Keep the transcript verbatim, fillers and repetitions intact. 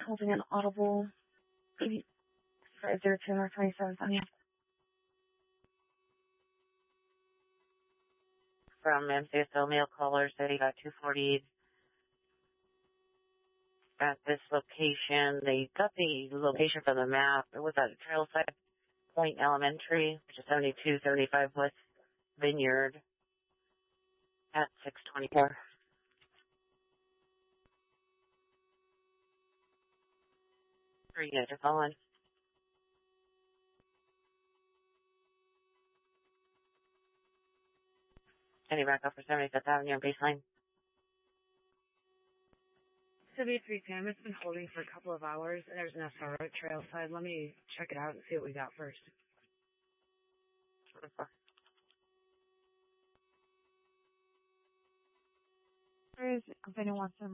holding an audible for zero two North twenty-seventh on you. From M C S O mail caller said he got two forty at this location. They got the location from the map. It was at Trailside Point Elementary, which is seventy-two thirty-five West Vineyard at six twenty-four. Three units are calling. Any backup for seventy-fifth Avenue on baseline? seventy-three Sam, it's been holding for a couple of hours, and there's an S R O at Trailside. Let me check it out and see what we got first. Where is it? Company wants to